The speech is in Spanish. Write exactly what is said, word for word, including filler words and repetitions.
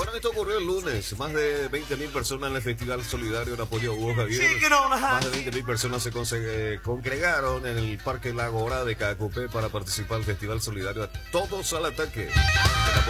Bueno, esto ocurrió el lunes. Más de veinte mil personas en el Festival Solidario en apoyo a Hugo Javier. Más de veinte mil personas se conse- congregaron en el Parque La Agora de Cacupé para participar del Festival Solidario. A todos al ataque.